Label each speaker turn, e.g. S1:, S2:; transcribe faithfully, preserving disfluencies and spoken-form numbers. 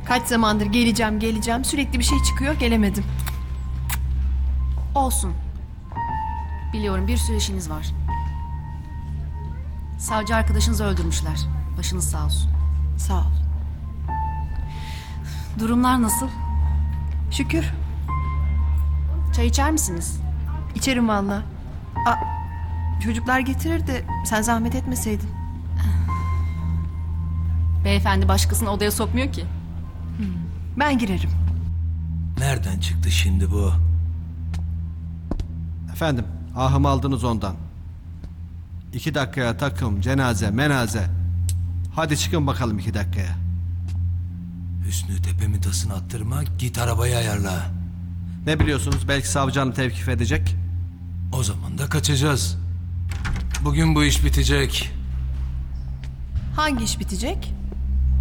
S1: Kaç zamandır geleceğim geleceğim sürekli bir şey çıkıyor, gelemedim.
S2: Olsun. Biliyorum bir sürü işiniz var. Savcı arkadaşınızı öldürmüşler. Başınız sağ olsun.
S1: Sağ ol.
S2: Durumlar nasıl?
S1: Şükür.
S2: Çay içer misiniz?
S1: İçerim valla. Aa, çocuklar getirir de sen zahmet etmeseydin.
S2: Beyefendi başkasını odaya sokmuyor ki.
S1: Ben girerim.
S3: Nereden çıktı şimdi bu?
S4: Efendim, ahımı aldınız ondan. İki dakikaya takım, cenaze, menaze. Hadi çıkın bakalım iki dakikaya.
S3: Hüsnü tepemi tasını attırma, git arabayı ayarla.
S4: Ne biliyorsunuz, belki savcı hanım tevkif edecek.
S3: O zaman da kaçacağız. Bugün bu iş bitecek.
S1: Hangi iş bitecek?